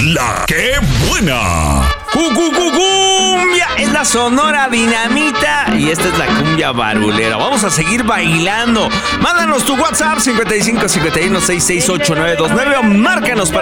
La que buena. Cumbia es la Sonora Dinamita y esta es la cumbia barulera. Vamos a seguir bailando. Mándanos tu WhatsApp 55 51 66 8929 o márcanos para